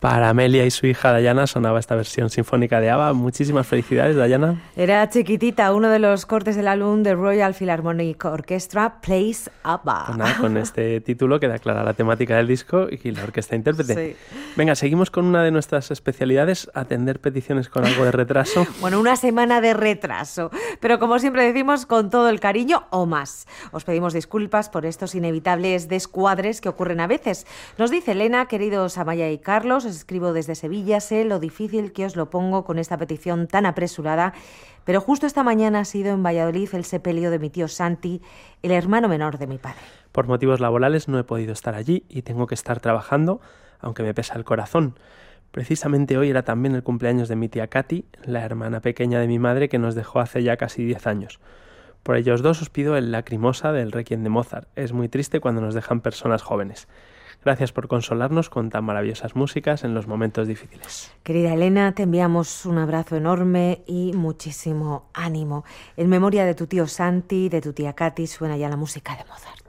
Para Amelia y su hija Dayana sonaba esta versión sinfónica de ABBA. Muchísimas felicidades, Dayana. Era chiquitita, uno de los cortes del álbum de Royal Philharmonic Orchestra, Plays ABBA. Pues nada, con este título queda clara la temática del disco y la orquesta intérprete. Sí. Venga, seguimos con una de nuestras especialidades, atender peticiones con algo de retraso. Bueno, una semana de retraso, pero como siempre decimos, con todo el cariño o más. Os pedimos disculpas por estos inevitables descuadres que ocurren a veces. Nos dice Elena, queridos Amaya y Carlos, os escribo desde Sevilla, sé lo difícil que os lo pongo con esta petición tan apresurada, pero justo esta mañana ha sido en Valladolid el sepelio de mi tío Santi, el hermano menor de mi padre. Por motivos laborales no he podido estar allí y tengo que estar trabajando, aunque me pesa el corazón. Precisamente hoy era también el cumpleaños de mi tía Katy, la hermana pequeña de mi madre que nos dejó hace ya casi 10 años. Por ellos dos os pido el Lacrimosa del Requiem de Mozart. Es muy triste cuando nos dejan personas jóvenes. Gracias por consolarnos con tan maravillosas músicas en los momentos difíciles. Querida Elena, te enviamos un abrazo enorme y muchísimo ánimo. En memoria de tu tío Santi, de tu tía Katy, suena ya la música de Mozart.